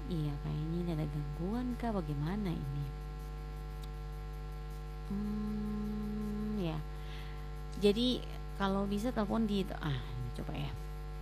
Iya, kayaknya ini ada gangguan kah? Bagaimana ini? Ya. Jadi kalau bisa telepon di ini coba ya.